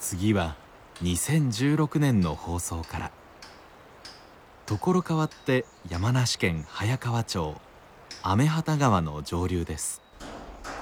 次は2016年の放送から。ところ変わって山梨県早川町雨畑川の上流です。